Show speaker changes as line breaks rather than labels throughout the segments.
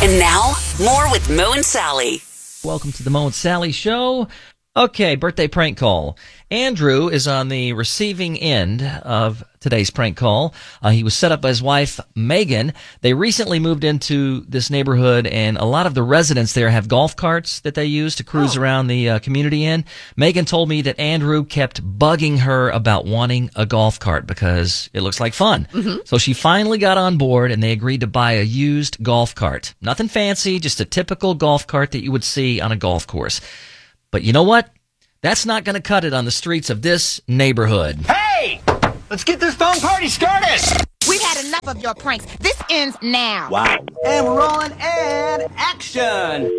And now, more with Mo and Sally.
Welcome to the Mo and Sally Show. Okay, birthday prank call. Andrew is on the receiving end of today's prank call. He was set up by his wife, Megan. They recently moved into this neighborhood, and a lot of the residents there have golf carts that they use to cruise around the community in. Megan told me that Andrew kept bugging her about wanting a golf cart because it looks like fun. So she finally got on board, and they agreed to buy a used golf cart. Nothing fancy, just a typical golf cart that you would see on a golf course. But you know what? That's not going to cut it on the streets of this neighborhood.
Hey! Let's get this phone party started!
We've had enough of your pranks. This ends now.
Wow. And we're rolling, and action!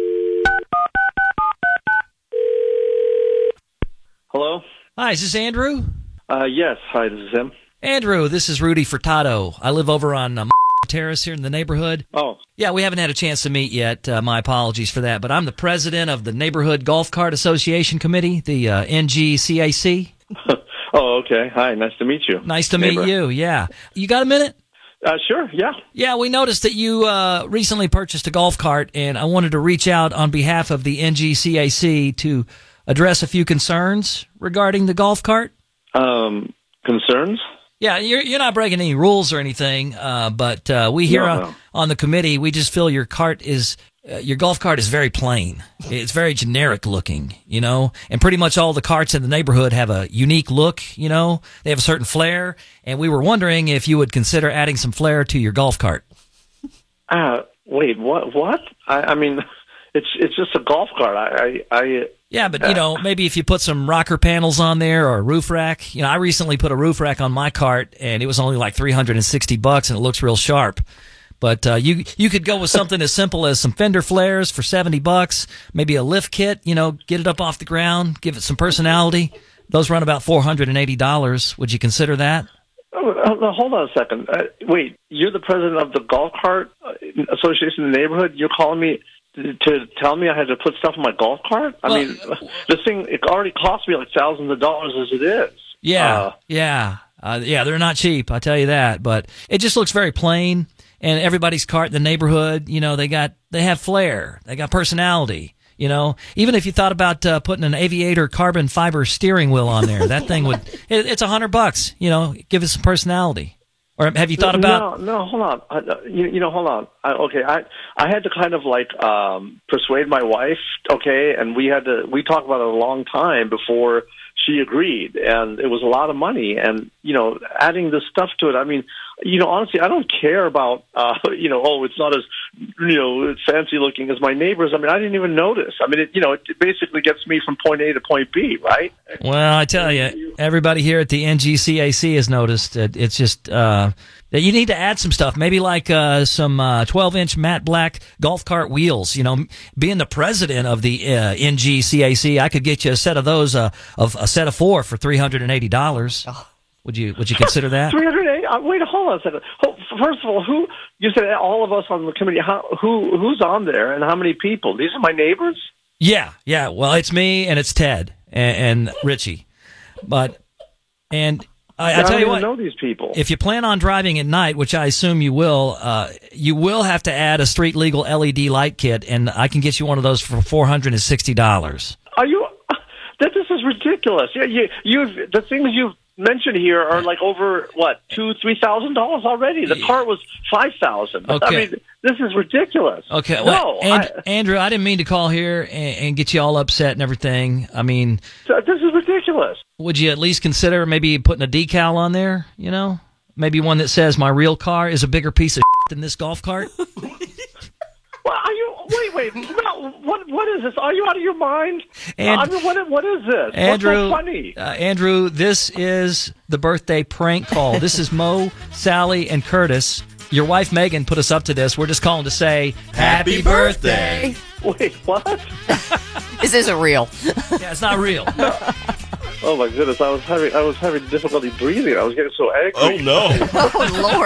Hello?
Hi, is this Andrew?
Yes. Hi, this is him.
Andrew, this is Rudy Furtado. I live over on Terrace here in the neighborhood.
Oh.
Yeah, we haven't had a chance to meet yet. My apologies for that. But I'm the president of the Neighborhood Golf Cart Association Committee, the NGCAC.
Oh, okay. Hi, nice to meet you.
Nice to meet you, yeah. You got a minute?
Sure, yeah.
Yeah, we noticed that you recently purchased a golf cart, and I wanted to reach out on behalf of the NGCAC to address a few concerns regarding the golf cart.
Concerns?
Yeah, you're not breaking any rules or anything, but we here on the committee, we just feel your golf cart is very plain. It's very generic looking, you know, and pretty much all the carts in the neighborhood have a unique look, you know. They have a certain flair, and we were wondering if you would consider adding some flair to your golf cart.
Wait, what? I mean, it's just a golf cart.
Yeah, but, you know, maybe if you put some rocker panels on there or a roof rack. You know, I recently put a roof rack on my cart, and it was only like $360, and it looks real sharp. But you could go with something as simple as some fender flares for $70, maybe a lift kit, you know, get it up off the ground, give it some personality. Those run about $480. Would you consider that?
Oh, hold on a second. Wait, you're the president of the Golf Cart Association in the neighborhood? You're calling me to tell me I had to put stuff in my golf cart? I mean, this thing, it already cost me like thousands of dollars as it is.
Yeah, they're not cheap, I'll tell you that. But it just looks very plain, and everybody's cart in the neighborhood, you know, they have flair, they got personality. You know, even if you thought about putting an Aviator carbon fiber steering wheel on there, that thing would, it's $100, you know, give it some personality. Or have you thought about?
No, hold on. Hold on. I had to kind of like persuade my wife, okay, and we talked about it a long time before she agreed, and it was a lot of money, and you know, adding this stuff to it. I mean, you know, honestly, I don't care about it's not as it's fancy looking as my neighbors. I mean, I didn't even notice. I mean, it basically gets me from point A to point B, right?
Well, I tell you, everybody here at the NGCAC has noticed that it's just that you need to add some stuff, maybe like some 12-inch matte black golf cart wheels. You know, being the president of the NGCAC, I could get you a set of those, of a set of 4 for $380. Oh. Would you consider that?
380? Wait, hold on a second. First of all, who you said all of us on the committee? Who's on there, and how many people? These are my neighbors.
Yeah. Well, it's me and it's Ted and Richie, I tell you what,
know these people.
If you plan on driving at night, which I assume you will have to add a street legal LED light kit, and I can get you one of those for $460.
Are you? This is ridiculous. Yeah, the things you've mentioned here are like over what $2,000-$3,000 already. The cart was $5,000.
Okay.
I mean, this is ridiculous.
Okay, well, Andrew, I didn't mean to call here and get you all upset and everything. I mean,
this is ridiculous.
Would you at least consider maybe putting a decal on there? You know, maybe one that says "My real car is a bigger piece of than this golf cart."
Well, are you? Wait. No, what is this? Are you out of your mind? I mean, what is this?
Andrew,
what's so funny?
Andrew, this is the birthday prank call. This is Mo, Sally, and Curtis. Your wife Megan put us up to this. We're just calling to say
happy birthday.
Wait, what?
This isn't real.
Yeah, it's not real.
Oh my goodness, I was having difficulty breathing. I was getting so angry.
Oh no.
Oh Lord.